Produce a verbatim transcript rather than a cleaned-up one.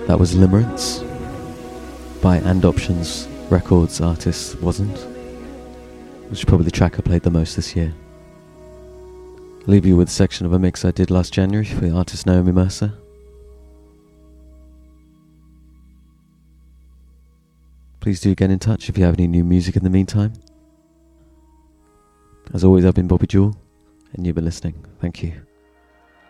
That was Limerence by And Options Records artist Wasn't, which is probably the track I played the most this year. I'll leave you with a section of a mix I did last January for the artist Naomi Mercer. Please do get in touch if you have any new music in the meantime. As always, I've been Bobby Jewell, and you've been listening. Thank you.